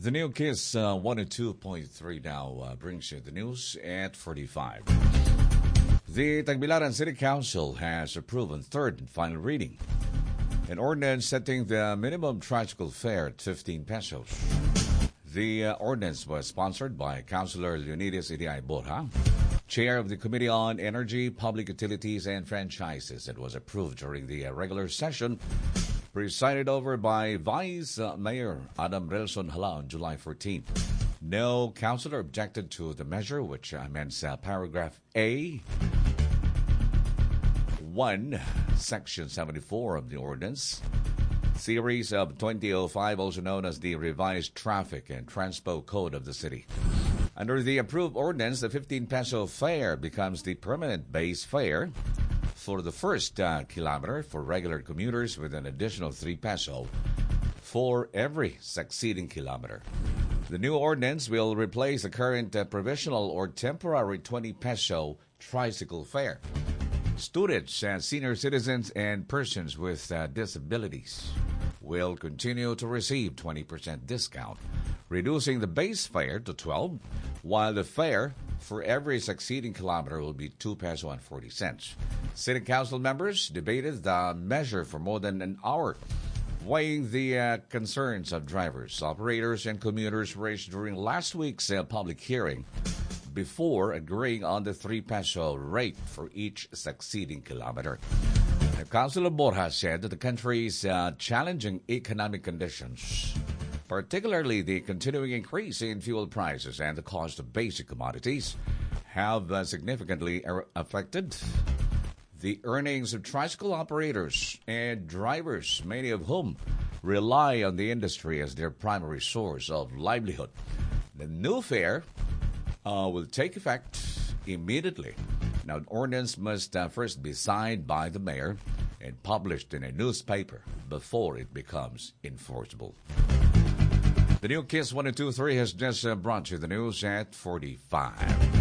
The new Kiss 102.3 now brings you the news at 45. The Tagbilaran City Council has approved on third and final reading an ordinance setting the minimum tricycle fare at 15 pesos. The ordinance was sponsored by Councilor Leonidas Idiay Borja, Chair of the Committee on Energy, Public Utilities, and Franchises. It was approved during the regular session, presided over by Vice Mayor Adam Relson Hala on July 14. No councilor objected to the measure, which amends paragraph A 1, Section 74 of the ordinance, series of 2005, also known as the Revised Traffic and Transpo Code of the city. Under the approved ordinance, the 15 peso fare becomes the permanent base fare for the first kilometer for regular commuters, with an additional 3 peso for every succeeding kilometer. The new ordinance will replace the current provisional or temporary 20 peso tricycle fare. Students, senior citizens, and persons with disabilities will continue to receive 20% discount, reducing the base fare to 12, while the fare for every succeeding kilometer will be 2 peso and 40 cents. City Council members debated the measure for more than an hour, weighing the concerns of drivers, operators, and commuters raised during last week's public hearing before agreeing on the 3 peso rate for each succeeding kilometer. Councilor Borja said that the country's challenging economic conditions, particularly the continuing increase in fuel prices and the cost of basic commodities, have significantly affected the earnings of tricycle operators and drivers, many of whom rely on the industry as their primary source of livelihood. The new fare will take effect immediately. Now, an ordinance must first be signed by the mayor and published in a newspaper before it becomes enforceable. The new KISS 102.3 has just brought you the news at 45.